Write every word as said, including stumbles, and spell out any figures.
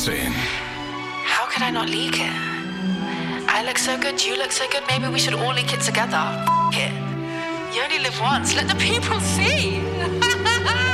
insane. How could I not leak it? I look so good, you look so good, maybe we should all leak it together. F it. You only live once, let the people see.